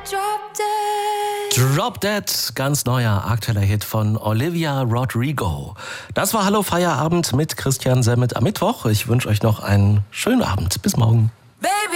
Drop Dead, ganz neuer aktueller Hit von Olivia Rodrigo. Das war Hallo Feierabend mit Christian Semmet am Mittwoch. Ich wünsche euch noch einen schönen Abend. Bis morgen.